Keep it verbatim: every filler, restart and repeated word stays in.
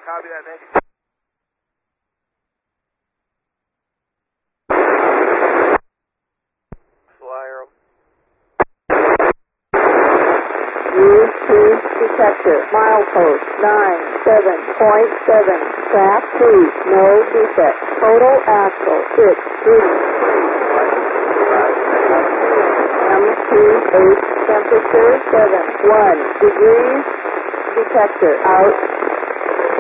Copy that, thank you. Flyer. Use cruise detector. Milepost nine seven point seven. Track three. No defect. Total axle six three. M Q eight. Temperature seven one degrees. Detector out.